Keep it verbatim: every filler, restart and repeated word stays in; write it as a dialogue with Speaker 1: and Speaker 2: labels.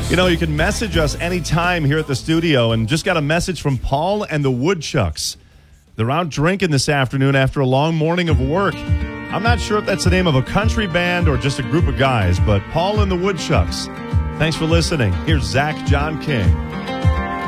Speaker 1: You know, you can message us anytime here at the studio, and just got a message from Paul and the Woodchucks. They're out drinking this afternoon after a long morning of work. I'm not sure if that's the name of a country band or just a group of guys, but Paul and the Woodchucks. Thanks for listening. Here's Zach John King.